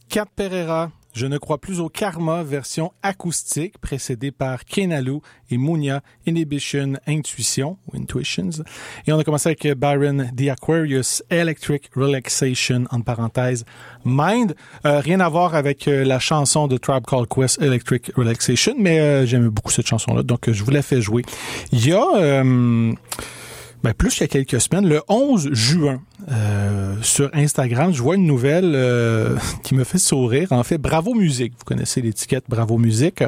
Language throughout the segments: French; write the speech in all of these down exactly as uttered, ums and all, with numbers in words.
Cat Pereira, Je ne crois plus au karma, version acoustique, précédée par Kenalu et Munya, Inhibition, Intuition, ou Intuitions. Et on a commencé avec Byron The Aquarius, Electric Relaxation, en parenthèse, Mind. Euh, rien à voir avec euh, la chanson de Tribe Called Quest, Electric Relaxation, mais euh, j'aime beaucoup cette chanson-là, donc euh, je vous la fais jouer. Il y a... Euh, Ben, plus qu'il y a quelques semaines, le onze juin, euh, sur Instagram, je vois une nouvelle euh, qui me fait sourire. En fait, Bravo Musique. Vous connaissez l'étiquette Bravo Musique.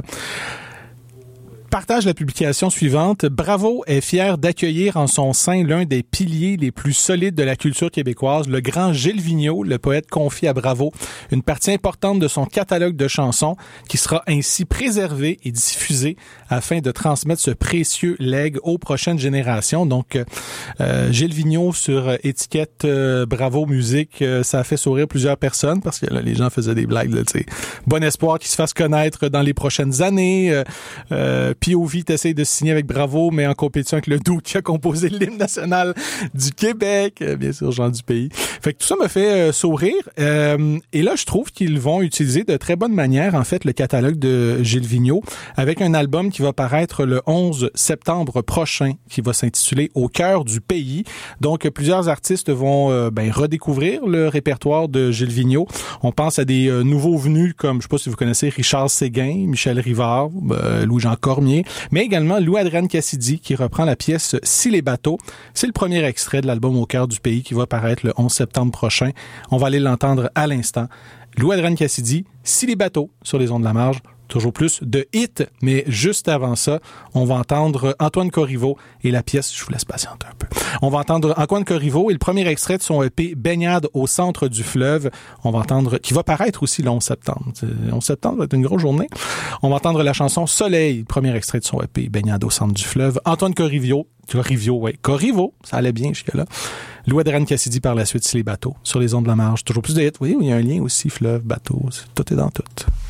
Partage la publication suivante. Bravo est fier d'accueillir en son sein l'un des piliers les plus solides de la culture québécoise, le grand Gilles Vigneault. Le poète confie à Bravo une partie importante de son catalogue de chansons qui sera ainsi préservée et diffusée afin de transmettre ce précieux legs aux prochaines générations. Donc, euh, Gilles Vigneault sur étiquette euh, Bravo Musique, euh, ça a fait sourire plusieurs personnes parce que là, les gens faisaient des blagues. Là, bon espoir qu'il se fasse connaître dans les prochaines années. Euh, euh, P O V essaye de signer avec Bravo, mais en compétition avec le dude qui a composé l'hymne national du Québec, bien sûr, Jean du pays. Fait que tout ça me fait euh, sourire. Euh, et là, je trouve qu'ils vont utiliser de très bonne manière, en fait, le catalogue de Gilles Vigneault avec un album qui va paraître le onze septembre prochain, qui va s'intituler Au cœur du pays. Donc, plusieurs artistes vont euh, ben, redécouvrir le répertoire de Gilles Vigneault. On pense à des euh, nouveaux venus comme, je sais pas si vous connaissez, Richard Séguin, Michel Rivard, euh, Louis-Jean Cormier, mais également Louis-Adrienne Cassidy qui reprend la pièce « Si les bateaux ». C'est le premier extrait de l'album Au cœur du pays qui va paraître le onze septembre prochain. On va aller l'entendre à l'instant. Louis-Adrienne Cassidy, « Si les bateaux » sur les ondes de la marge. Toujours plus de hits, mais juste avant ça, on va entendre Antoine Corriveau et la pièce, je vous laisse patienter un peu. On va entendre Antoine Corriveau et le premier extrait de son E P Baignade au centre du fleuve. On va entendre, qui va paraître aussi le onze septembre. Le onze septembre va être une grosse journée. On va entendre la chanson Soleil, le premier extrait de son E P Baignade au centre du fleuve. Antoine Corriveau, Corriveau, ouais, Corriveau, ça allait bien jusque-là. Louis-Adrienne Cassidy par la suite, Si les bateaux, sur les ondes de la marge. Toujours plus de hits, oui, il y a un lien aussi, fleuve, bateau, tout est dans tout.